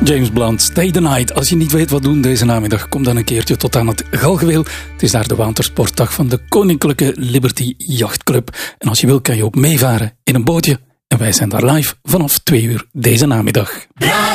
James Blunt, Stay the Night. Als je niet weet wat doen deze namiddag, kom dan een keertje tot aan het Galgenweel. Het is daar de watersportdag van de Koninklijke Liberty Jachtclub. En als je wil, kan je ook meevaren in een bootje. En wij zijn daar live vanaf 2 uur deze namiddag.